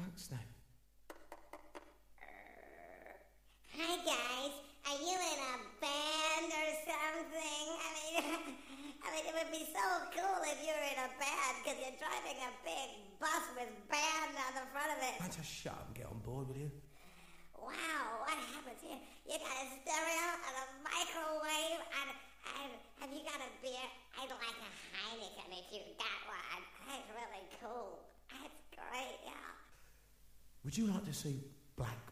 fuck's that? Hi guys, are you in a band or something? I mean, it would be so cool if you were in a band because you're driving a big bus with band on the front of it. Man, just shut up and get on board, will you? Wow, what happens here? You got a stereo and a microwave and have you got a beer? I'd like a Heineken if you got one. That's really cool. That's great, yeah. Would you like to see Black